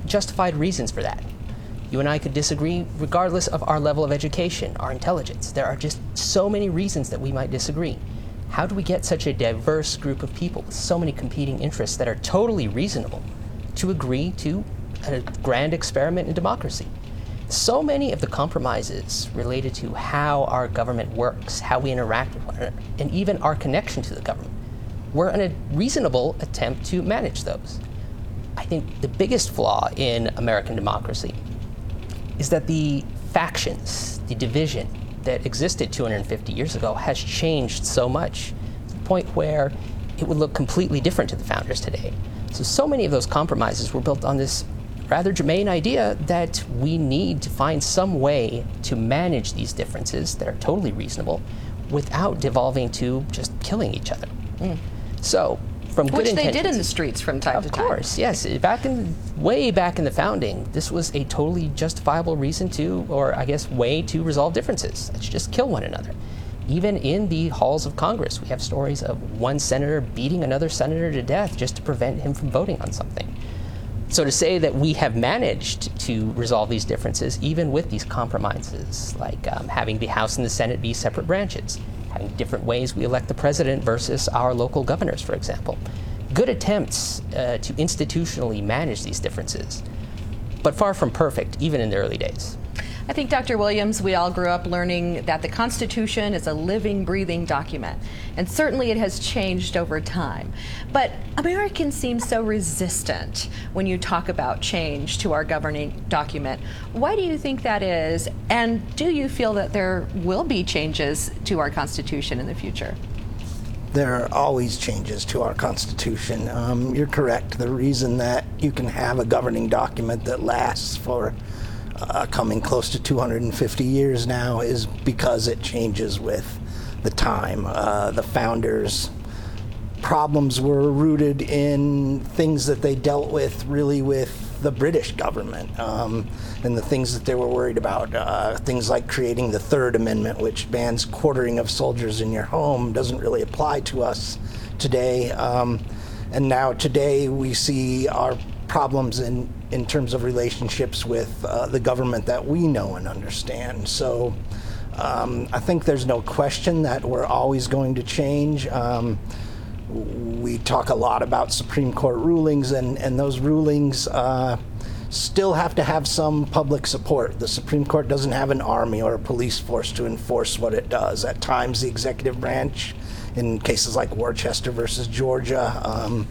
justified reasons for that. You and I could disagree regardless of our level of education, our intelligence. There are just so many reasons that we might disagree. How do we get such a diverse group of people with so many competing interests that are totally reasonable to agree to a grand experiment in democracy? So many of the compromises related to how our government works, how we interact with one another, and even our connection to the government, were a reasonable attempt to manage those. I think the biggest flaw in American democracy is that the factions, the division that existed 250 years ago has changed so much to the point where it would look completely different to the founders today. So many of those compromises were built on this rather germane idea that we need to find some way to manage these differences that are totally reasonable without devolving to just killing each other. So, from good intentions, which they did in the streets from time to time. Of course, yes. Way back in the founding, this was a totally justifiable reason to, or I guess way to resolve differences. Let's just kill one another. Even in the halls of Congress, we have stories of one senator beating another senator to death just to prevent him from voting on something. So to say that we have managed to resolve these differences, even with these compromises, like having the House and the Senate be separate branches, having different ways we elect the president versus our local governors, for example. Good attempts to institutionally manage these differences, but far from perfect, even in the early days. I think, Dr. Williams, we all grew up learning that the Constitution is a living, breathing document, and certainly it has changed over time. But Americans seem so resistant when you talk about change to our governing document. Why do you think that is, and do you feel that there will be changes to our Constitution in the future? There are always changes to our Constitution. You're correct. The reason that you can have a governing document that lasts for coming close to 250 years now is because it changes with the time. The founders' problems were rooted in things that they dealt with really with the British government, and the things that they were worried about. Things like creating the Third Amendment, which bans quartering of soldiers in your home, doesn't really apply to us today. And now today we see our problems in terms of relationships with the government that we know and understand. So I think there's no question that we're always going to change. We talk a lot about Supreme Court rulings, and those rulings still have to have some public support. The Supreme Court doesn't have an army or a police force to enforce what it does. At times, the executive branch, in cases like Worcester versus Georgia,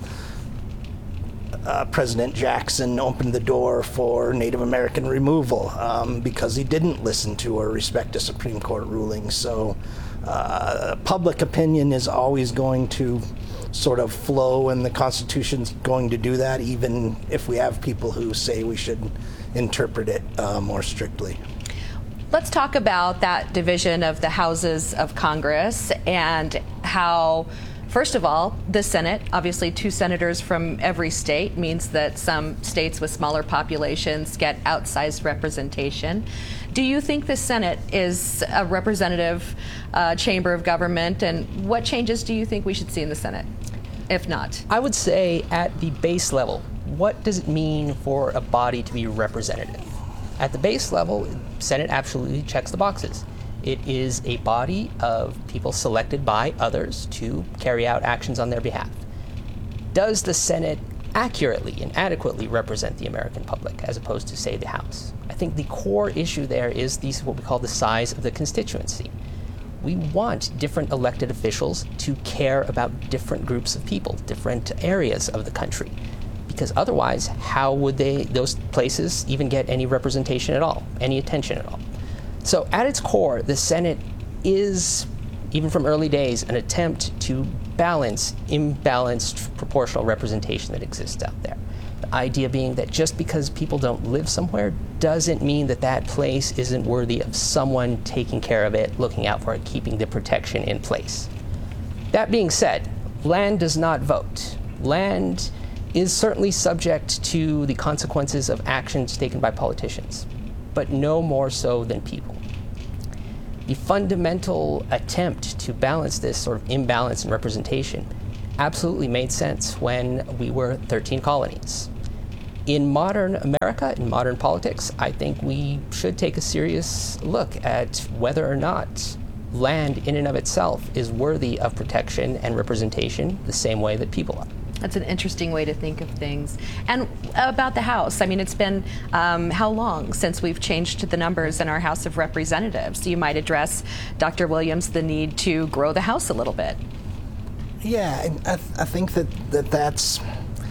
President Jackson opened the door for Native American removal because he didn't listen to or respect a Supreme Court ruling. So public opinion is always going to sort of flow, and the Constitution's going to do that, even if we have people who say we should interpret it more strictly. Let's talk about that division of the houses of Congress and how, first of all, the Senate, obviously 2 senators from every state, means that some states with smaller populations get outsized representation. Do you think the Senate is a representative chamber of government, and what changes do you think we should see in the Senate, if not? I would say at the base level, what does it mean for a body to be representative? At the base level, the Senate absolutely checks the boxes. It is a body of people selected by others to carry out actions on their behalf. Does the Senate accurately and adequately represent the American public, as opposed to, say, the House? I think the core issue there is what we call the size of the constituency. We want different elected officials to care about different groups of people, different areas of the country, because otherwise, how would those places even get any representation at all, any attention at all? So at its core, the Senate is, even from early days, an attempt to balance imbalanced proportional representation that exists out there. The idea being that just because people don't live somewhere doesn't mean that that place isn't worthy of someone taking care of it, looking out for it, keeping the protection in place. That being said, land does not vote. Land is certainly subject to the consequences of actions taken by politicians, but no more so than people. The fundamental attempt to balance this sort of imbalance in representation absolutely made sense when we were 13 colonies. in modern America, in modern politics, I think we should take a serious look at whether or not land in and of itself is worthy of protection and representation the same way that people are. That's an interesting way to think of things. And about the House, I mean, it's been how long since we've changed the numbers in our House of Representatives? You might address, Dr. Williams, the need to grow the House a little bit. Yeah, I think that's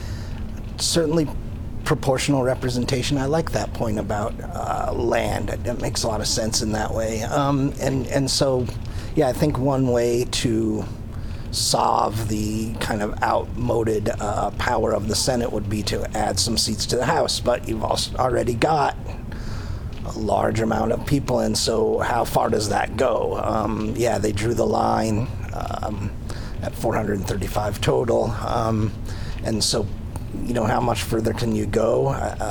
certainly proportional representation. I like that point about land. It makes a lot of sense in that way. And so, yeah, I think one way to solve the kind of outmoded power of the Senate would be to add some seats to the House. But you've also already got a large amount of people, and so how far does that go? Yeah, they drew the line at 435 total. And so, you know, how much further can you go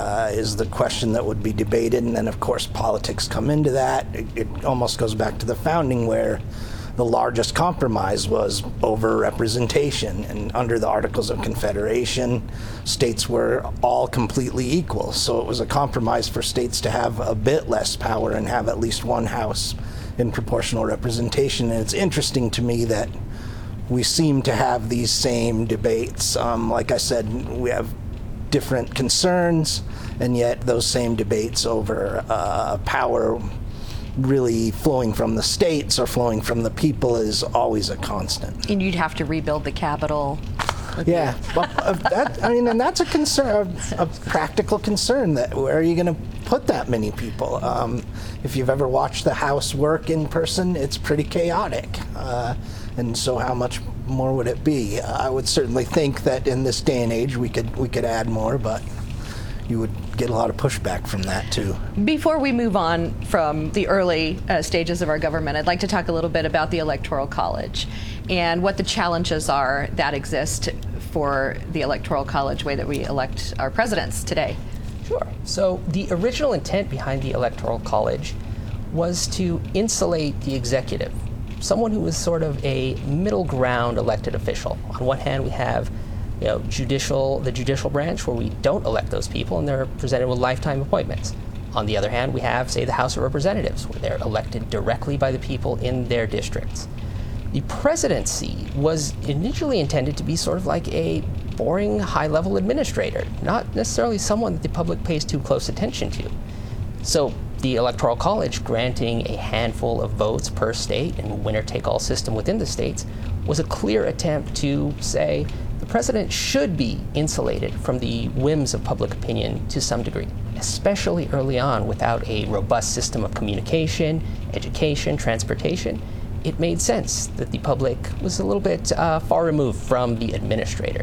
is the question that would be debated. And then, of course, politics come into that. It almost goes back to the founding, where the largest compromise was over representation. And under the Articles of Confederation, states were all completely equal. So it was a compromise for states to have a bit less power and have at least one house in proportional representation. And it's interesting to me that we seem to have these same debates. Like I said, we have different concerns, and yet those same debates over power really flowing from the states or flowing from the people is always a constant. And you'd have to rebuild the Capitol. Yeah, well, and that's a concern, a practical concern. That where are you going to put that many people? If you've ever watched the House work in person, it's pretty chaotic. And so, how much more would it be? I would certainly think that in this day and age, we could add more, but you would get a lot of pushback from that too. Before we move on from the early stages of our government, I'd like to talk a little bit about the Electoral College and what the challenges are that exist for the Electoral College, way that we elect our presidents today. Sure. So the original intent behind the Electoral College was to insulate the executive, someone who was sort of a middle ground elected official. On one hand, we have the judicial branch, where we don't elect those people and they're presented with lifetime appointments. On the other hand, we have, say, the House of Representatives, where they're elected directly by the people in their districts. The presidency was initially intended to be sort of like a boring high-level administrator, not necessarily someone that the public pays too close attention to. So the Electoral College granting a handful of votes per state and a winner-take-all system within the states was a clear attempt to say the president should be insulated from the whims of public opinion to some degree, especially early on. Without a robust system of communication, education, transportation, it made sense that the public was a little bit far removed from the administrator.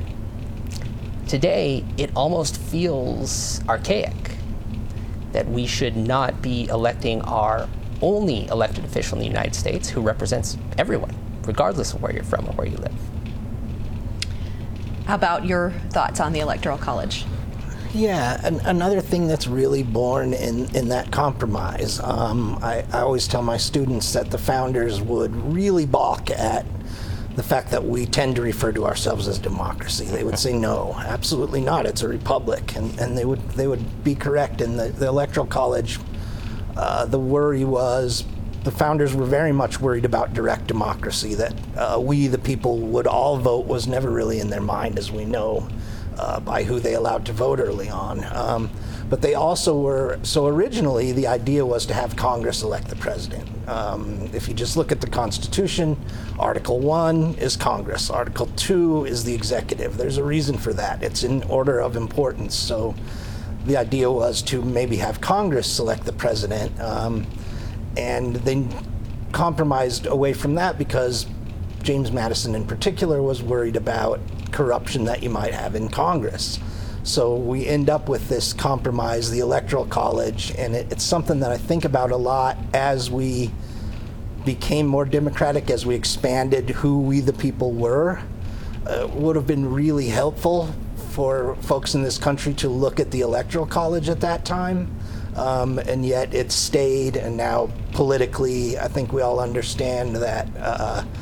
Today, it almost feels archaic that we should not be electing our only elected official in the United States who represents everyone, regardless of where you're from or where you live. How about your thoughts on the Electoral College? Yeah, another thing that's really born in that compromise. I always tell my students that the founders would really balk at the fact that we tend to refer to ourselves as democracy. They would say, no, absolutely not, it's a republic. And they would be correct. In the Electoral College, the worry was the founders were very much worried about direct democracy, that we, the people, would all vote was never really in their mind, as we know, by who they allowed to vote early on. But they also were, so originally the idea was to have Congress elect the president. If you just look at the Constitution, Article 1 is Congress, Article 2 is the executive. There's a reason for that. It's in order of importance. So the idea was to maybe have Congress select the president, and they compromised away from that because James Madison in particular was worried about corruption that you might have in Congress. So we end up with this compromise, the Electoral College, and it's something that I think about a lot as we became more democratic, as we expanded who we the people were. Would have been really helpful for folks in this country to look at the Electoral College at that time, and yet it stayed, and now politically I think we all understand that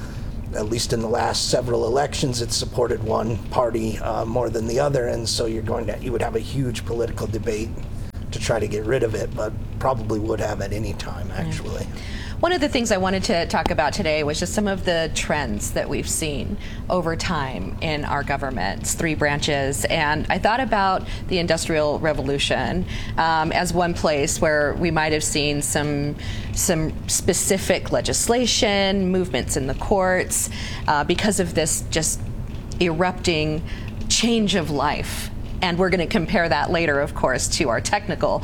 at least in the last several elections, it's supported one party more than the other, and so you would have a huge political debate to try to get rid of it, but probably would have at any time, actually. One of the things I wanted to talk about today was just some of the trends that we've seen over time in our government's three branches. And I thought about the Industrial Revolution as one place where we might have seen some specific legislation, movements in the courts, because of this just erupting change of life. And we're going to compare that later, of course, to our technological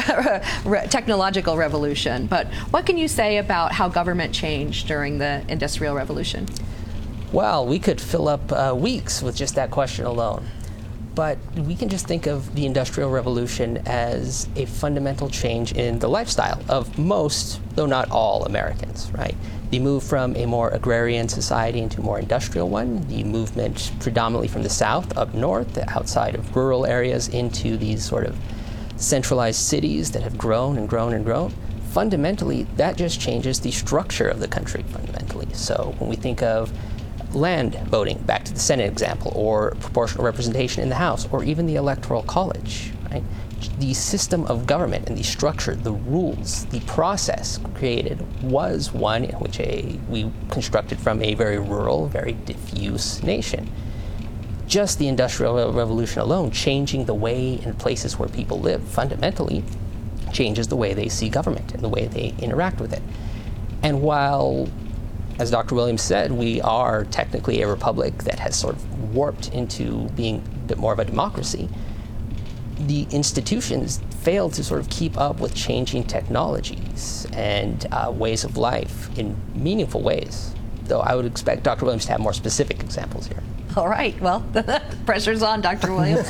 revolution. But what can you say about how government changed during the Industrial Revolution? Well, we could fill up weeks with just that question alone. But we can just think of the Industrial Revolution as a fundamental change in the lifestyle of most, though not all, Americans, right? The move from a more agrarian society into a more industrial one, the movement predominantly from the south up north, outside of rural areas, into these sort of centralized cities that have grown and grown and grown. Fundamentally, that just changes the structure of the country, fundamentally. So when we think of land voting, back to the Senate example, or proportional representation in the House, or even the Electoral College, right? The system of government and the structure, the rules, the process created was one in which we constructed from a very rural, very diffuse nation. Just the Industrial Revolution alone, changing the way in places where people live, fundamentally changes the way they see government and the way they interact with it. And while, as Dr. Williams said, we are technically a republic that has sort of warped into being a bit more of a democracy, the institutions failed to sort of keep up with changing technologies and ways of life in meaningful ways. Though I would expect Dr. Williams to have more specific examples here. All right, well, the pressure's on, Dr. Williams.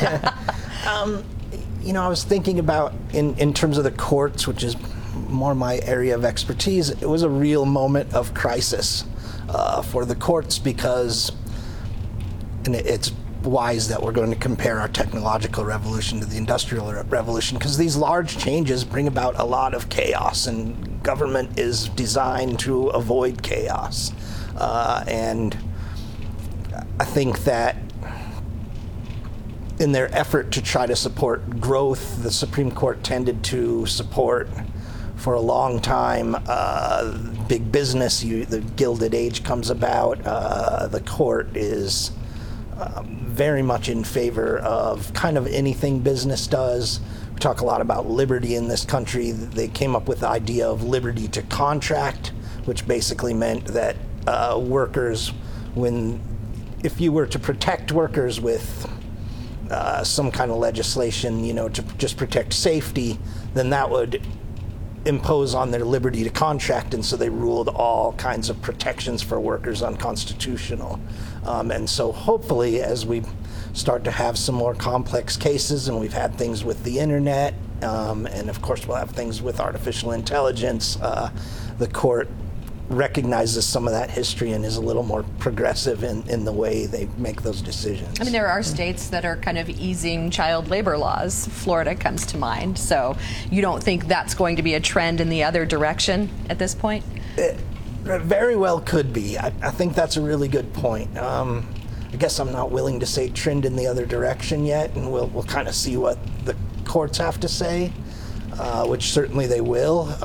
I was thinking about, in terms of the courts, which is more my area of expertise, it was a real moment of crisis for the courts because, and it's wise that we're going to compare our technological revolution to the Industrial Revolution, because these large changes bring about a lot of chaos, and government is designed to avoid chaos. And I think that in their effort to try to support growth, the Supreme Court tended to support, for a long time, big business. The Gilded Age comes about. The court is very much in favor of kind of anything business does. We talk a lot about liberty in this country. They came up with the idea of liberty to contract, which basically meant that workers, if you were to protect workers with some kind of legislation, to just protect safety, then that would impose on their liberty to contract, and so they ruled all kinds of protections for workers unconstitutional. And so hopefully, as we start to have some more complex cases, and we've had things with the internet, and of course we'll have things with artificial intelligence, the court recognizes some of that history and is a little more progressive in the way they make those decisions. I mean, there are states that are kind of easing child labor laws. Florida comes to mind. So you don't think that's going to be a trend in the other direction at this point? It very well could be. I think that's a really good point. I guess I'm not willing to say trend in the other direction yet, and we'll kind of see what the courts have to say, which certainly they will.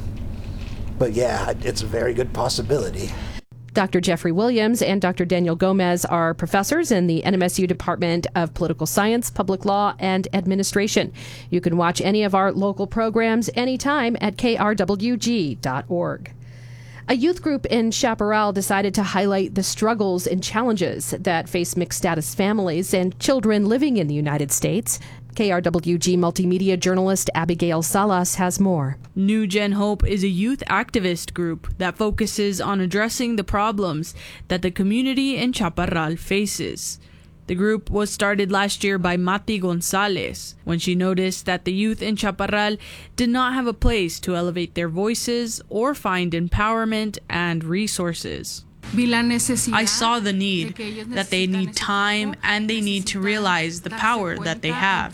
But yeah, it's a very good possibility. Dr. Jeffrey Williams and Dr. Daniel Gomez are professors in the NMSU Department of Political Science, Public Law, and Administration. You can watch any of our local programs anytime at krwg.org. A youth group in Chaparral decided to highlight the struggles and challenges that face mixed-status families and children living in the United States. KRWG multimedia journalist Abigail Salas has more. New Gen Hope is a youth activist group that focuses on addressing the problems that the community in Chaparral faces. The group was started last year by Mati Gonzalez when she noticed that the youth in Chaparral did not have a place to elevate their voices or find empowerment and resources. I saw the need, that they need time and they need to realize the power that they have.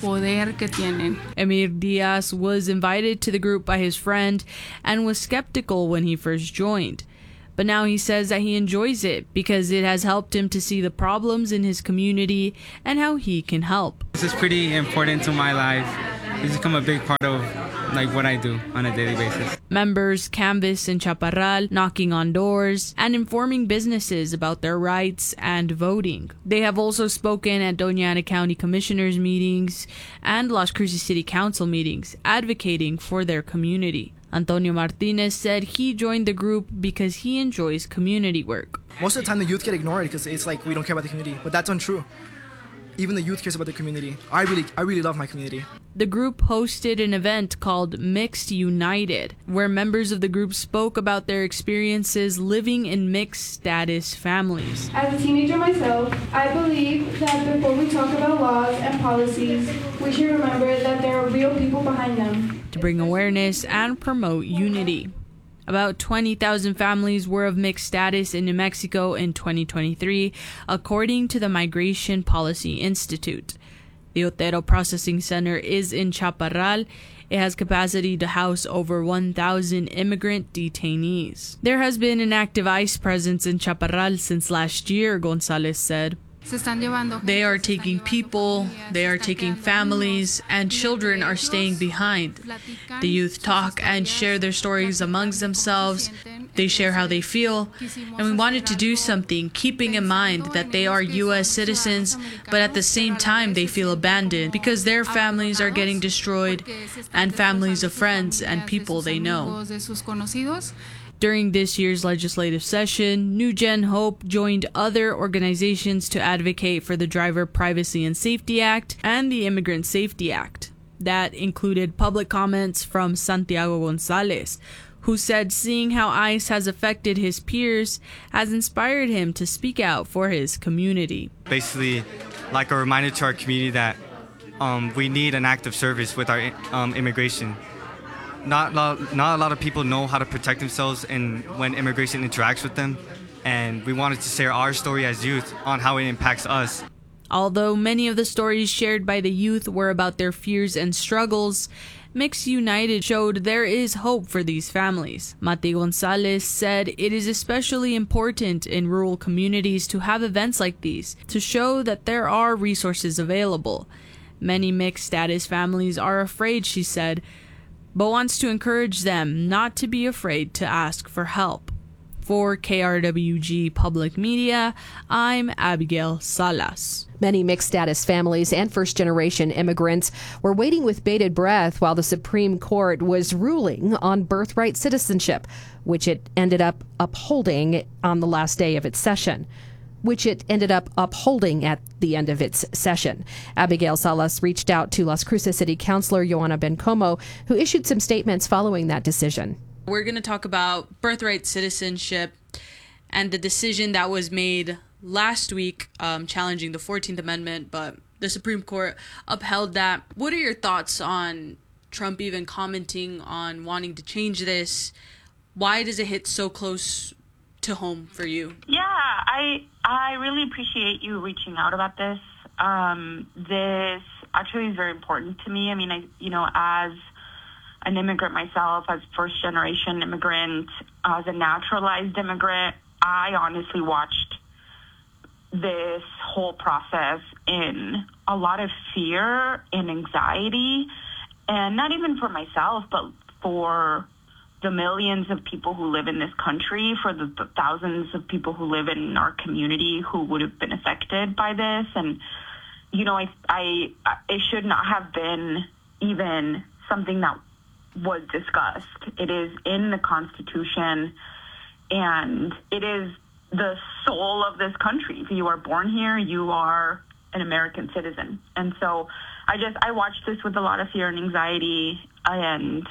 Emir Diaz was invited to the group by his friend and was skeptical when he first joined. But now he says that he enjoys it because it has helped him to see the problems in his community and how he can help. This is pretty important to my life. It's become a big part of what I do on a daily basis. Members canvass in Chaparral, knocking on doors and informing businesses about their rights and voting. They have also spoken at Doña Ana County Commissioners meetings and Las Cruces City Council meetings, advocating for their community. Antonio Martinez said he joined the group because he enjoys community work. Most of the time the youth get ignored because it's like we don't care about the community, but that's untrue. Even the youth cares about the community. I really love my community. The group hosted an event called Mixed United, where members of the group spoke about their experiences living in mixed status families. As a teenager myself, I believe that before we talk about laws and policies, we should remember that there are real people behind them. To bring awareness and promote unity. About 20,000 families were of mixed status in New Mexico in 2023, according to the Migration Policy Institute. The Otero Processing Center is in Chaparral. It has capacity to house over 1,000 immigrant detainees. There has been an active ICE presence in Chaparral since last year, Gonzalez said. They are taking people, they are taking families, and children are staying behind. The youth talk and share their stories amongst themselves. They share how they feel, and we wanted to do something, keeping in mind that they are U.S. citizens, but at the same time they feel abandoned because their families are getting destroyed, and families of friends and people they know. During this year's legislative session, New Gen Hope joined other organizations to advocate for the Driver Privacy and Safety Act and the Immigrant Safety Act. That included public comments from Santiago Gonzalez, who said seeing how ICE has affected his peers has inspired him to speak out for his community. Basically, like a reminder to our community that we need an active service with our immigration. Not a lot of people know how to protect themselves and when immigration interacts with them, and we wanted to share our story as youth on how it impacts us. Although many of the stories shared by the youth were about their fears and struggles, Mixed United showed there is hope for these families. Mati Gonzalez said it is especially important in rural communities to have events like these to show that there are resources available. Many mixed status families are afraid, she said, but wants to encourage them not to be afraid to ask for help. For KRWG Public Media, I'm Abigail Salas. Many mixed status families and first-generation immigrants were waiting with bated breath while the Supreme Court was ruling on birthright citizenship, which it ended up upholding on the last day of its session. At the end of its session. Abigail Salas reached out to Las Cruces City Councilor Joanna Bencomo, who issued some statements following that decision. We're going to talk about birthright citizenship and the decision that was made last week challenging the 14th Amendment, but the Supreme Court upheld that. What are your thoughts on Trump even commenting on wanting to change this? Why does it hit so close to home for you? Yeah, I really appreciate you reaching out about this. This actually is very important to me. I mean, as an immigrant myself, as first-generation immigrant, as a naturalized immigrant, I honestly watched this whole process in a lot of fear and anxiety, and not even for myself, but for the millions of people who live in this country, for the thousands of people who live in our community who would have been affected by this. And, it should not have been even something that was discussed. It is in the Constitution, and it is the soul of this country. If you are born here, you are an American citizen. And so I watched this with a lot of fear and anxiety, and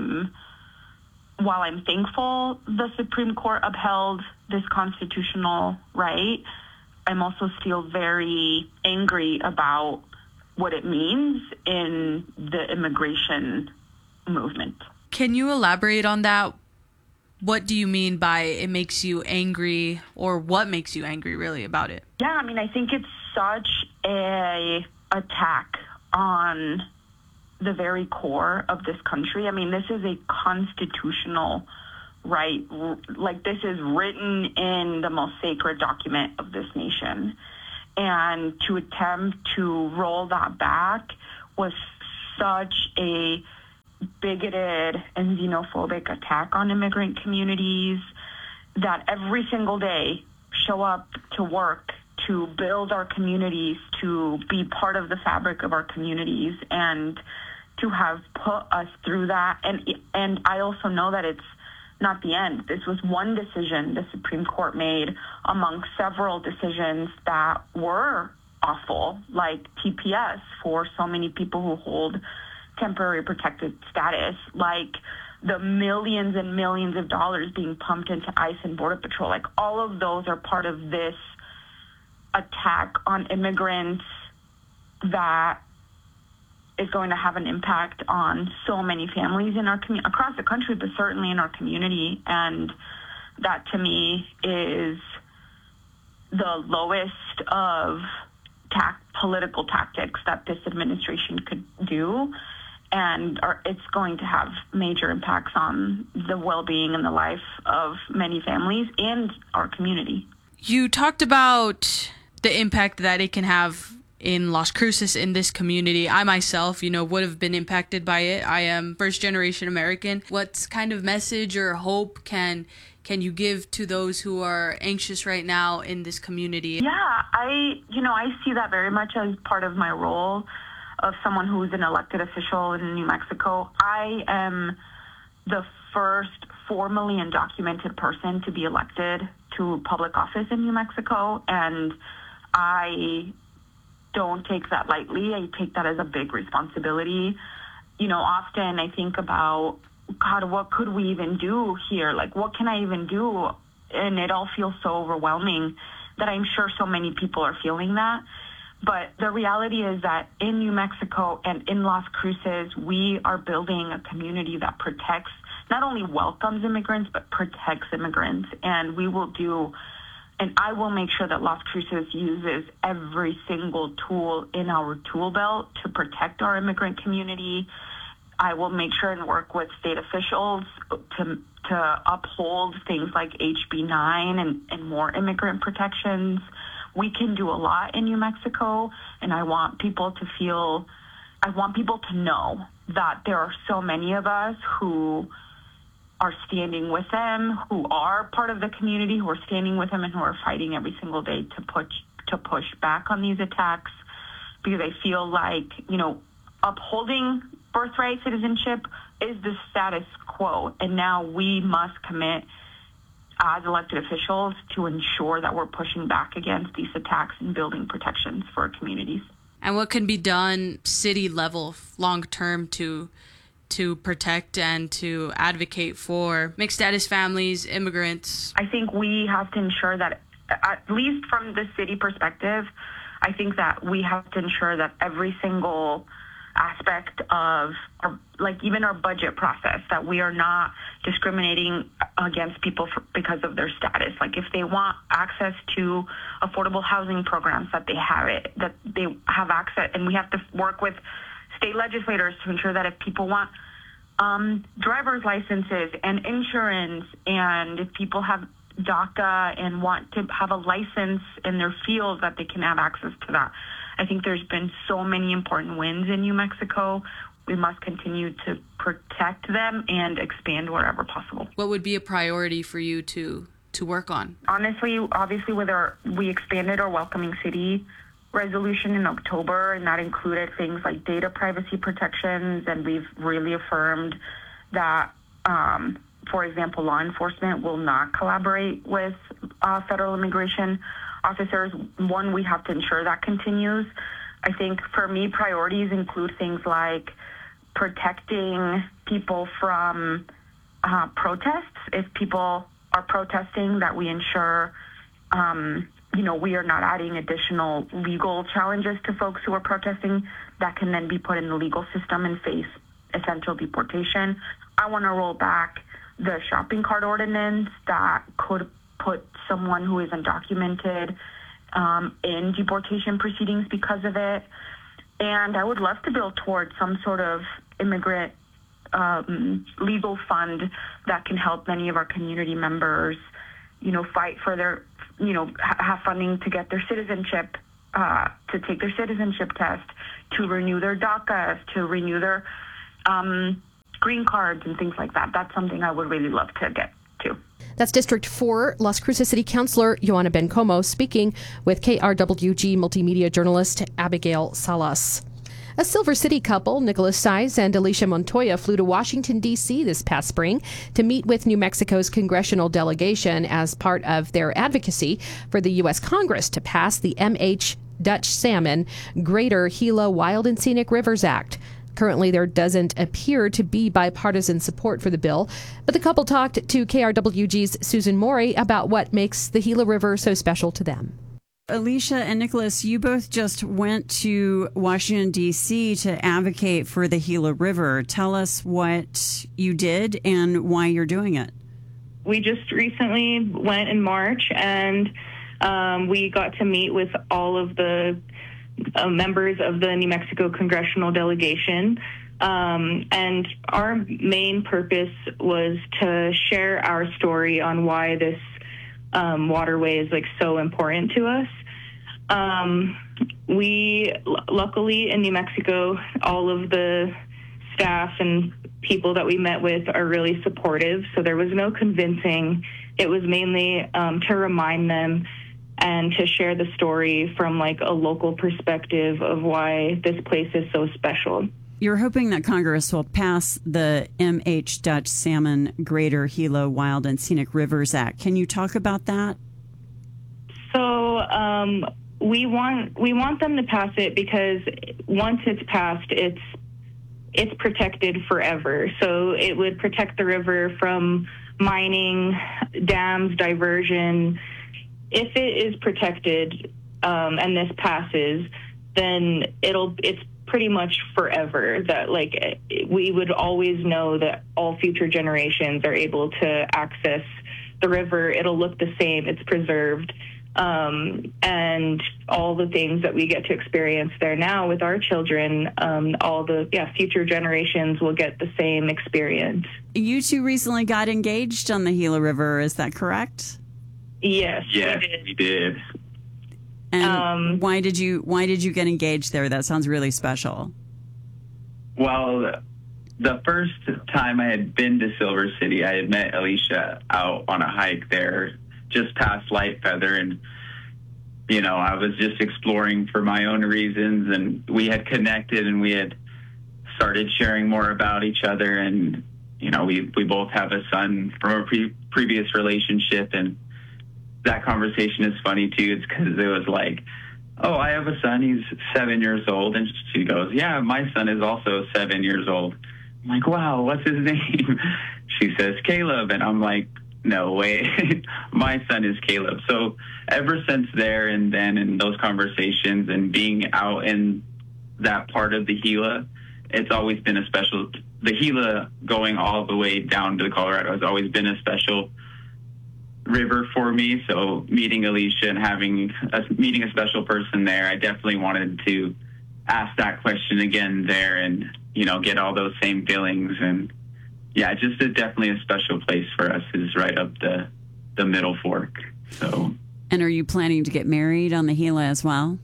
while I'm thankful the Supreme Court upheld this constitutional right, I'm also still very angry about what it means in the immigration movement. Can you elaborate on that? What do you mean by it makes you angry, or what makes you angry really about it? Yeah, I mean, I think it's such a attack on the very core of this country. I mean, this is a constitutional right? Like, this is written in the most sacred document of this nation. And to attempt to roll that back was such a bigoted and xenophobic attack on immigrant communities that every single day show up to work, to build our communities, to be part of the fabric of our communities, and to have put us through that. And I also know that it's not the end. This was one decision the Supreme Court made among several decisions that were awful, like TPS for so many people who hold temporary protected status, like the millions and millions of dollars being pumped into ICE and Border Patrol. Like, all of those are part of this attack on immigrants that is going to have an impact on so many families in our across the country, but certainly in our community. And that, to me, is the lowest of political tactics that this administration could do. And it's going to have major impacts on the well-being and the life of many families and our community. You talked about the impact that it can have in Las Cruces, in this community. I myself, would have been impacted by it. I am first-generation American. What kind of message or hope can you give to those who are anxious right now in this community? Yeah, I see that very much as part of my role of someone who's an elected official in New Mexico. I am the first formally undocumented person to be elected to public office in New Mexico, and I don't take that lightly. I take that as a big responsibility. Often I think about, God, what could we even do here? Like, what can I even do? And it all feels so overwhelming that I'm sure so many people are feeling that. But the reality is that in New Mexico and in Las Cruces, we are building a community that protects, not only welcomes immigrants, but protects immigrants. And we will do, and I will make sure that Las Cruces uses every single tool in our tool belt to protect our immigrant community. I will make sure and work with state officials to uphold things like HB 9 and more immigrant protections. We can do a lot in New Mexico, and I want people to know that there are so many of us who are standing with them, who are part of the community, who are standing with them, and who are fighting every single day to push back on these attacks, because I feel like, upholding birthright citizenship is the status quo, and now we must commit as elected officials to ensure that we're pushing back against these attacks and building protections for our communities. And what can be done city level long term to protect and to advocate for mixed status families, immigrants? I think we have to ensure that, at least from the city perspective, I think that we have to ensure that every single aspect of even our budget process, that we are not discriminating against people because of their status. Like, if they want access to affordable housing programs, that they have access, and we have to work with state legislators to ensure that if people want driver's licenses and insurance, and if people have DACA and want to have a license in their field, that they can have access to that. I think there's been so many important wins in New Mexico. We must continue to protect them and expand wherever possible. What would be a priority for you to work on? Honestly, obviously, we expanded our Welcoming City resolution in October, and that included things like data privacy protections, and we've really affirmed that, for example, law enforcement will not collaborate with federal immigration officers. One, we have to ensure that continues. I think for me, priorities include things like protecting people from protests. If people are protesting, that we ensure, we are not adding additional legal challenges to folks who are protesting that can then be put in the legal system and face essential deportation. I want to roll back the shopping cart ordinance that could put someone who is undocumented in deportation proceedings because of it. And I would love to build towards some sort of immigrant legal fund that can help many of our community members, fight for their, have funding to get their citizenship, to take their citizenship test, to renew their DACAs, to renew their green cards and things like that. That's something I would really love to get to. That's District 4 Las Cruces City Councilor Joanna Bencomo speaking with KRWG multimedia journalist Abigail Salas. A Silver City couple, Nicholas Size and Alicia Montoya, flew to Washington, D.C. this past spring to meet with New Mexico's congressional delegation as part of their advocacy for the U.S. Congress to pass the MH Dutch Salmon Greater Gila Wild and Scenic Rivers Act. Currently, there doesn't appear to be bipartisan support for the bill, but the couple talked to KRWG's Susan Morey about what makes the Gila River so special to them. Alicia and Nicholas, you both just went to Washington, D.C. to advocate for the Gila River. Tell us what you did and why you're doing it. We just recently went in March, and we got to meet with all of the members of the New Mexico congressional delegation. And our main purpose was to share our story on why this waterway is so important to us. We luckily in New Mexico, all of the staff and people that we met with are really supportive. So there was no convincing. It was mainly to remind them and to share the story from a local perspective of why this place is so special. You're hoping that Congress will pass the MH Dutch Salmon Greater Gila Wild and Scenic Rivers Act. Can you talk about that? So we want them to pass it because once it's passed, it's protected forever. So it would protect the river from mining, dams, diversion. If it is protected and this passes, then it's pretty much forever that we would always know that all future generations are able to access the river. It'll look the same. It's preserved. And all the things that we get to experience there now with our children, all the future generations will get the same experience. You two recently got engaged on the Gila River. Is that correct? Yes, we did. And why did you get engaged there? That sounds really special. Well, the first time I had been to Silver City, I had met Alicia out on a hike there, just past Light Feather, and I was just exploring for my own reasons, and we had connected and we had started sharing more about each other, and we both have a son from a previous relationship, and that conversation is funny too. It's because it was oh, I have a son, he's 7 years old, and she goes, yeah, my son is also 7 years old. I'm like, wow, what's his name? She says Caleb, and I'm like, no way, my son is Caleb. So ever since there and then in those conversations and being out in that part of the Gila, it's always been a special, the Gila going all the way down to the Colorado has always been a special river for me. So meeting Alicia and meeting a special person there, I definitely wanted to ask that question again there and, get all those same feelings. And yeah, just definitely a special place for us is right up the Middle Fork. So. And are you planning to get married on the Gila as well?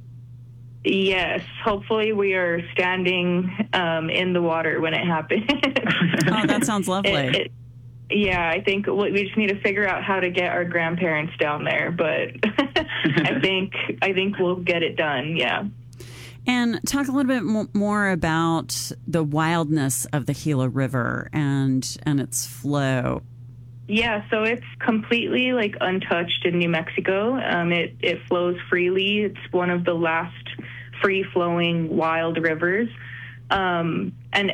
Yes. Hopefully we are standing in the water when it happens. Oh, that sounds lovely. Yeah, I think we just need to figure out how to get our grandparents down there, but I think we'll get it done. Yeah. And talk a little bit more about the wildness of the Gila River and its flow. Yeah, so it's completely untouched in New Mexico. It flows freely. It's one of the last free-flowing wild rivers. The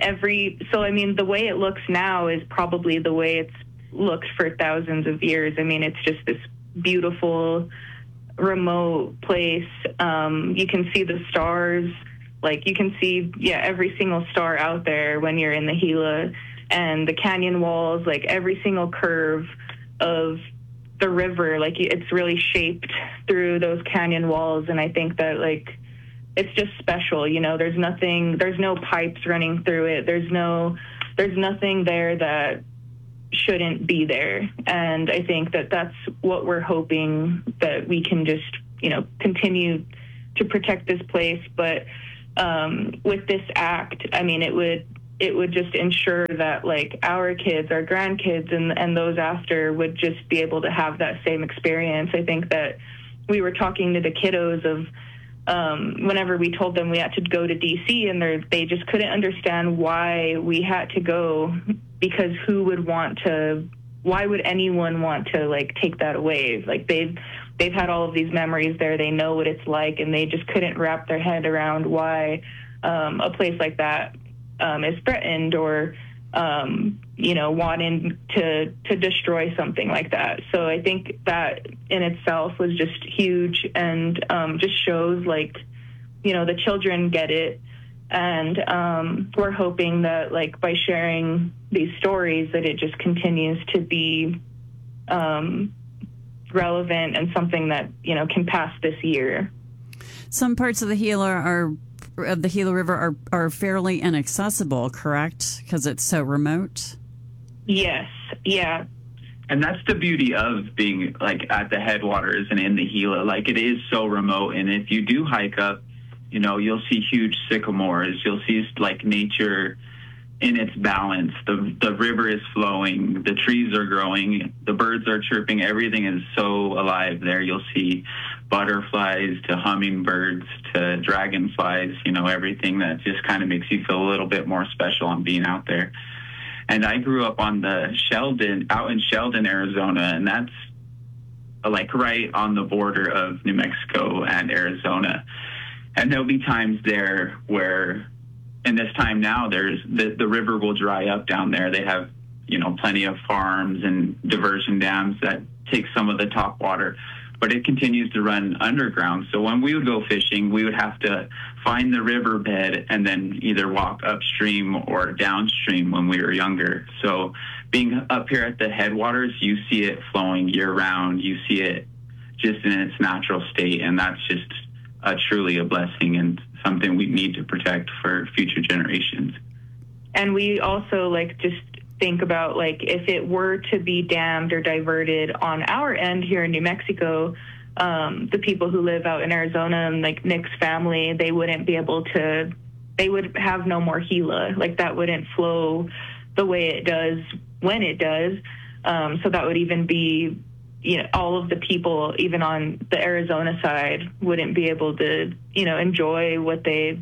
way it looks now is probably the way it's looked for thousands of years. It's just this beautiful, remote place. You can see the stars. You can see, every single star out there when you're in the Gila, and the canyon walls, every single curve of the river, it's really shaped through those canyon walls. And I think that, it's just special. There's no pipes running through it. There's no there's nothing there that shouldn't be there. And I think that that's what we're hoping, that we can just, continue to protect this place. But with this act, I mean, it would just ensure that like our kids, our grandkids, and those after would just be able to have that same experience. I think that we were talking to the kiddos of whenever we told them we had to go to DC, and they just couldn't understand why we had to go, because why would anyone want to like take that away? Like they've had all of these memories there, they know what it's like, and they just couldn't wrap their head around why a place like that is threatened, or wanting to destroy something like that. So I think that in itself was just huge, and just shows like, the children get it. And we're hoping that like by sharing these stories that it just continues to be relevant and something that, can pass this year. Some parts of the Gila River are fairly inaccessible, correct? Because it's so remote. Yes. Yeah. And that's the beauty of being like at the headwaters and in the Gila. Like it is so remote, and if you do hike up, you'll see huge sycamores. You'll see like nature in its balance. The river is flowing. The trees are growing. The birds are chirping. Everything is so alive there. You'll see butterflies to hummingbirds to dragonflies, everything that just kind of makes you feel a little bit more special on being out there. And I grew up on out in Sheldon, Arizona, and that's like right on the border of New Mexico and Arizona. And there'll be times there where, in this time now, there's the river will dry up down there. They have, plenty of farms and diversion dams that take some of the top water, but it continues to run underground. So when we would go fishing, we would have to find the riverbed and then either walk upstream or downstream when we were younger. So being up here at the headwaters, you see it flowing year round. You see it just in its natural state, and that's just truly a blessing and something we need to protect for future generations. And we also just think about if it were to be dammed or diverted on our end here in New Mexico, the people who live out in Arizona and Nick's family, they wouldn't be able to, they would have no more Gila. That wouldn't flow the way it does when it does. So that would even be, all of the people, even on the Arizona side, wouldn't be able to, enjoy what they've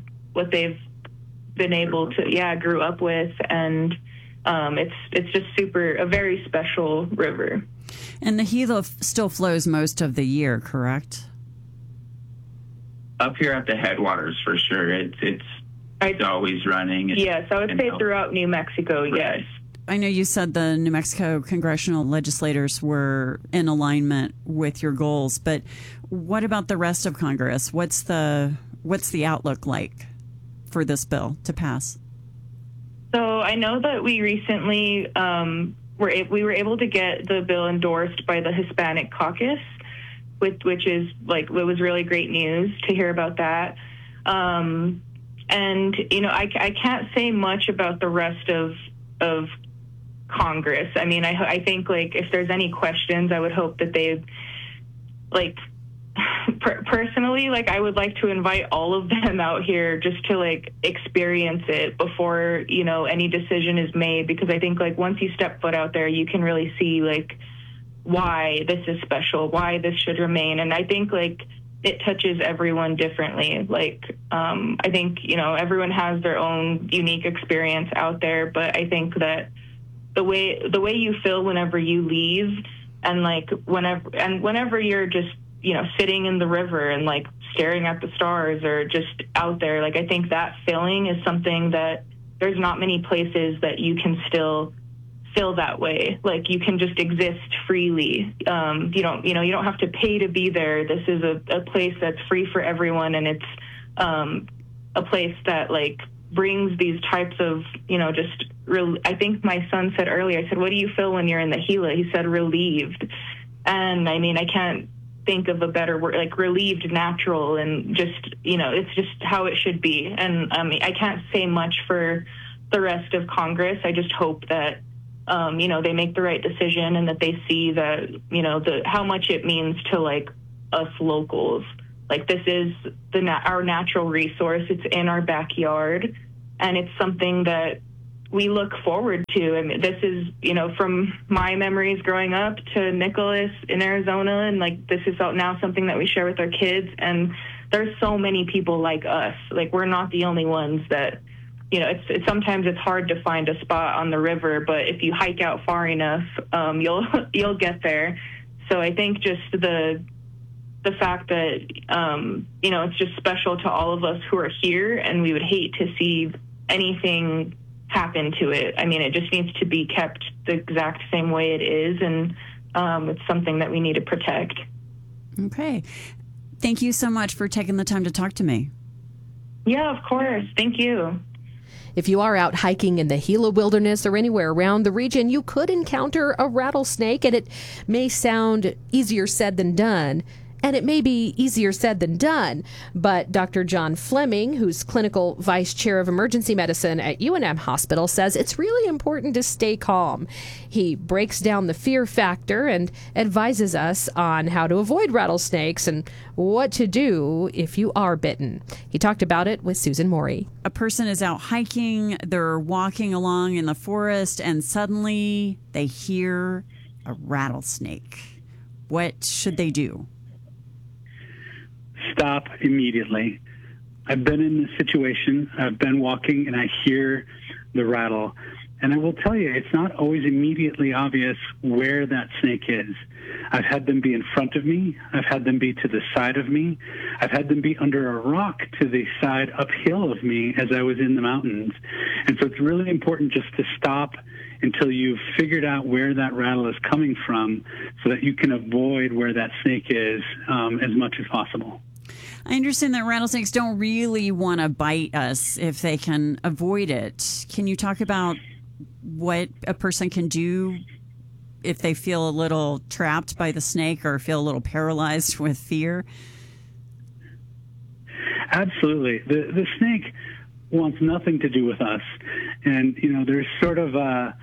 been able to, grew up with. And it's just a very special river. And the Gila still flows most of the year, correct? Up here at the headwaters, for sure. It's always running. Yes, I would say throughout New Mexico, yes. I know you said the New Mexico congressional legislators were in alignment with your goals, but what about the rest of Congress? What's the outlook like for this bill to pass? So I know that we recently we were able to get the bill endorsed by the Hispanic Caucus, which is it was really great news to hear about that. And I can't say much about the rest of Congress. I mean, I think if there's any questions, I would hope that they personally, I would like to invite all of them out here just to experience it before, any decision is made, because I think once you step foot out there, you can really see why this is special, why this should remain. And I think it touches everyone differently. I think, everyone has their own unique experience out there, but I think that the way you feel whenever you leave and whenever you're just, sitting in the river and staring at the stars or just out there, I think that feeling is something that there's not many places that you can still feel that way. You can just exist freely. You don't have to pay to be there. This is a place that's free for everyone, and it's a place that brings these types of, I think my son said earlier, I said, what do you feel when you're in the Gila? He said, relieved. And I mean, I can't think of a better word, relieved, natural, and just, it's just how it should be. And I can't say much for the rest of Congress. I just hope that, they make the right decision and that they see that, how much it means to like us locals. Like this is our natural resource. It's in our backyard, and it's something that we look forward to. I mean, this is, from my memories growing up to Nicholas in Arizona, and like this is now something that we share with our kids. And there's so many people like us. Like we're not the only ones that, sometimes it's hard to find a spot on the river, but if you hike out far enough, you'll get there. So I think just the fact that, it's just special to all of us who are here, and we would hate to see anything happen to it. I mean, it just needs to be kept the exact same way it is, and it's something that we need to protect. Okay. Thank you so much for taking the time to talk to me. Yeah, of course. Thank you. If you are out hiking in the Gila Wilderness or anywhere around the region, you could encounter a rattlesnake, and it may sound easier said than done. And it may be easier said than done, but Dr. John Fleming, who's clinical vice chair of emergency medicine at UNM Hospital, says it's really important to stay calm. He breaks down the fear factor and advises us on how to avoid rattlesnakes and what to do if you are bitten. He talked about it with Susan Morey. A person is out hiking, they're walking along in the forest, and suddenly they hear a rattlesnake. What should they do? Stop immediately. I've been in this situation. I've been walking and I hear the rattle. And I will tell you, it's not always immediately obvious where that snake is. I've had them be in front of me. I've had them be to the side of me. I've had them be under a rock to the side uphill of me as I was in the mountains. And so it's really important just to stop until you've figured out where that rattle is coming from so that you can avoid where that snake is as much as possible. I understand that rattlesnakes don't really want to bite us if they can avoid it. Can you talk about what a person can do if they feel a little trapped by the snake or feel a little paralyzed with fear? Absolutely. The snake wants nothing to do with us. And, there's sort of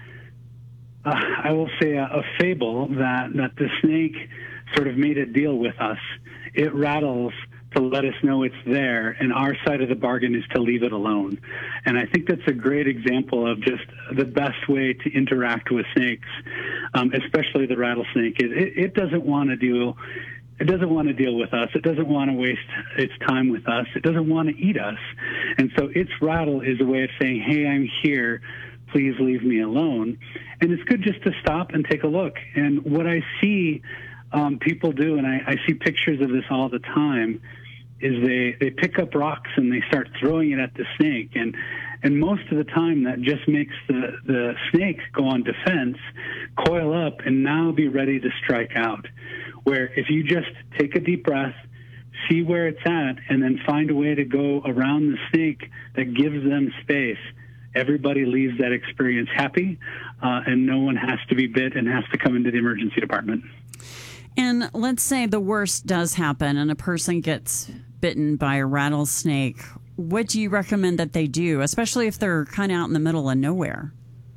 I will say a fable that the snake sort of made a deal with us. It rattles to let us know it's there, and our side of the bargain is to leave it alone. And I think that's a great example of just the best way to interact with snakes, especially the rattlesnake. It doesn't want to deal. It doesn't want to deal with us. It doesn't want to waste its time with us. It doesn't want to eat us. And so its rattle is a way of saying, hey, I'm here. Please leave me alone. And it's good just to stop and take a look. And what I see people do, and I see pictures of this all the time, is they pick up rocks and they start throwing it at the snake. And most of the time that just makes the snake go on defense, coil up, and now be ready to strike out. Where if you just take a deep breath, see where it's at, and then find a way to go around the snake that gives them space, everybody leaves that experience happy, and no one has to be bit and has to come into the emergency department. And let's say the worst does happen and a person gets bitten by a rattlesnake. What do you recommend that they do, especially if they're kind of out in the middle of nowhere?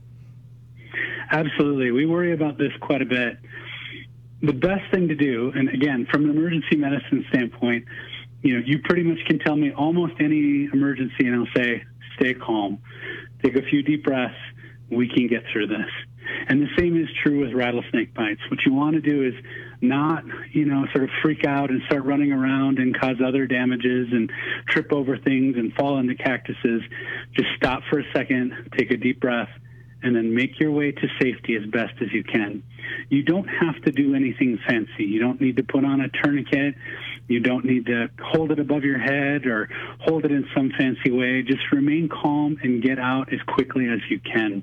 Absolutely. We worry about this quite a bit. The best thing to do, and again, from an emergency medicine standpoint, you pretty much can tell me almost any emergency and I'll say, stay calm. Take a few deep breaths. We can get through this. And the same is true with rattlesnake bites. What you want to do is not, sort of freak out and start running around and cause other damages and trip over things and fall into cactuses. Just stop for a second, take a deep breath, and then make your way to safety as best as you can. You don't have to do anything fancy. You don't need to put on a tourniquet. You don't need to hold it above your head or hold it in some fancy way. Just remain calm and get out as quickly as you can.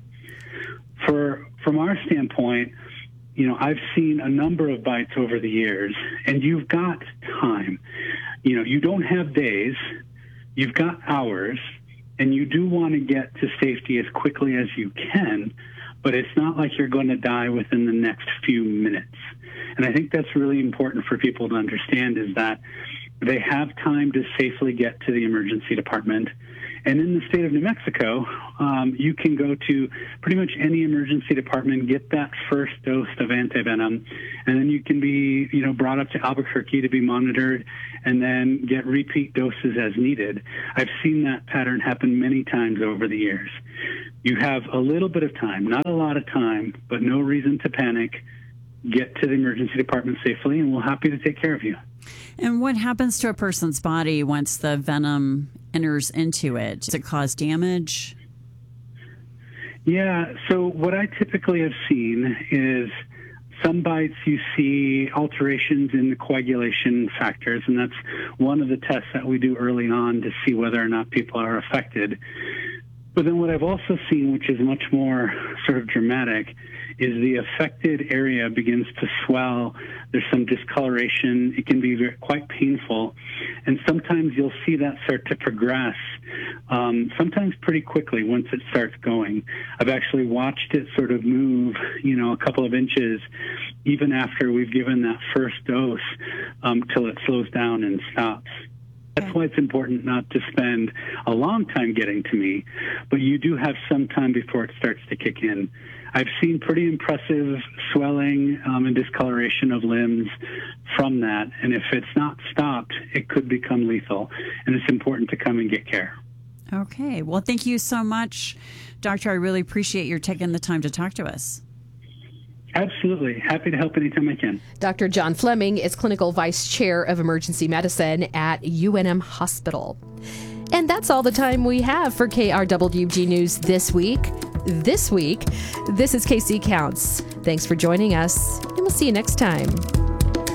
From our standpoint, I've seen a number of bites over the years, and you've got time. You don't have days, you've got hours, and you do want to get to safety as quickly as you can, but it's not like you're going to die within the next few minutes. And I think that's really important for people to understand, is that they have time to safely get to the emergency department. And in the state of New Mexico, you can go to pretty much any emergency department, get that first dose of antivenom, and then you can be, brought up to Albuquerque to be monitored and then get repeat doses as needed. I've seen that pattern happen many times over the years. You have a little bit of time, not a lot of time, but no reason to panic. Get to the emergency department safely, and we're happy to take care of you. And what happens to a person's body once the venom enters into it? Does it cause damage? Yeah, so what I typically have seen is some bites you see alterations in the coagulation factors, and that's one of the tests that we do early on to see whether or not people are affected. But then what I've also seen, which is much more sort of dramatic, is the affected area begins to swell. There's some discoloration. It can be quite painful. And sometimes you'll see that start to progress, sometimes pretty quickly once it starts going. I've actually watched it sort of move, a couple of inches, even after we've given that first dose, till it slows down and stops. That's why it's important not to spend a long time getting to me, but you do have some time before it starts to kick in. I've seen pretty impressive swelling and discoloration of limbs from that, and if it's not stopped, it could become lethal, and it's important to come and get care. Okay. Well, thank you so much, Doctor. I really appreciate your taking the time to talk to us. Absolutely. Happy to help anytime I can. Dr. John Fleming is Clinical Vice Chair of Emergency Medicine at UNM Hospital. And that's all the time we have for KRWG News this week. This is KC Counts. Thanks for joining us, and we'll see you next time.